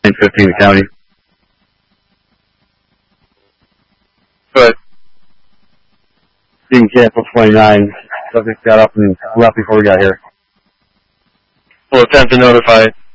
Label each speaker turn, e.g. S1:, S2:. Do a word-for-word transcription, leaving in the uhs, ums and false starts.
S1: fifteen to county.
S2: But
S1: Team cancel twenty-nine. Subject got up and left before we got here.
S2: we'll attempt to notify